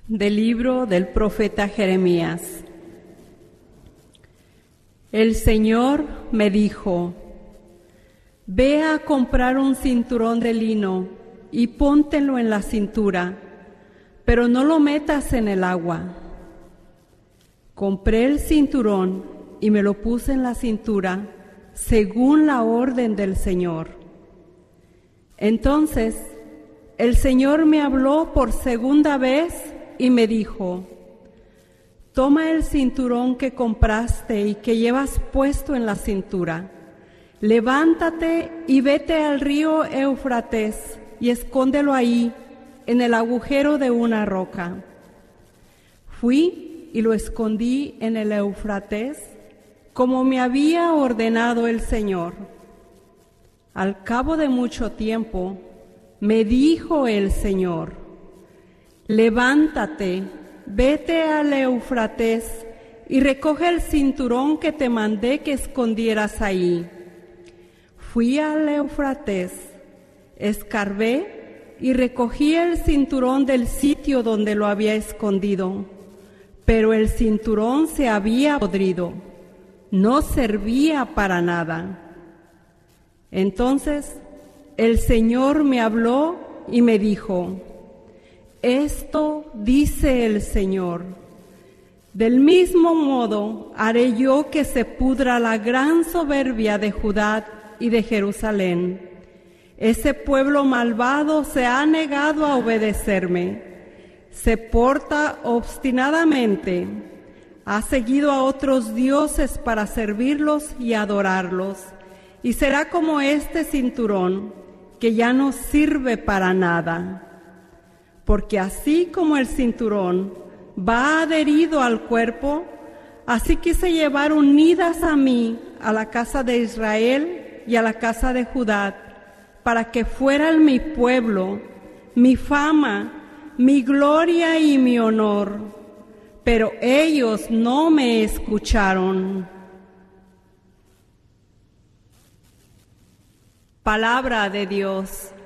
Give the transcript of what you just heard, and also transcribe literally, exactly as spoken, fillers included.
Del libro del profeta Jeremías. El Señor me dijo: ve a comprar un cinturón de lino y póntelo en la cintura, pero no lo metas en el agua. Compré el cinturón y me lo puse en la cintura, según la orden del Señor. Entonces el Señor me habló por segunda vez y me dijo: toma el cinturón que compraste y que llevas puesto en la cintura, levántate y vete al río Éufrates y escóndelo ahí, en el agujero de una roca. Fui y lo escondí en el Éufrates, como me había ordenado el Señor. Al cabo de mucho tiempo, me dijo el Señor: levántate, vete al Éufrates y recoge el cinturón que te mandé que escondieras ahí. Fui al Éufrates, escarbé y recogí el cinturón del sitio donde lo había escondido, pero el cinturón se había podrido, no servía para nada. Entonces el Señor me habló y me dijo: esto dice el Señor: del mismo modo haré yo que se pudra la gran soberbia de Judá y de Jerusalén. Ese pueblo malvado se ha negado a obedecerme, se porta obstinadamente, ha seguido a otros dioses para servirlos y adorarlos, y será como este cinturón, que ya no sirve para nada. Porque así como el cinturón va adherido al cuerpo, así quise llevar unidas a mí, a la casa de Israel y a la casa de Judá, para que fueran mi pueblo, mi fama, mi gloria y mi honor. Pero ellos no me escucharon. Palabra de Dios.